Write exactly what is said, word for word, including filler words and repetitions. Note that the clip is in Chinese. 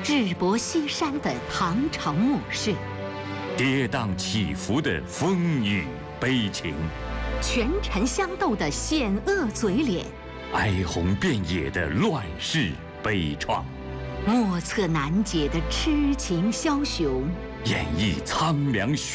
智伯西山的唐朝末世， 跌宕起伏的风雨悲情， 权臣相斗的险恶嘴脸， 哀鸿遍野的乱世悲怆， 莫测难解的痴情枭雄， 演绎苍凉。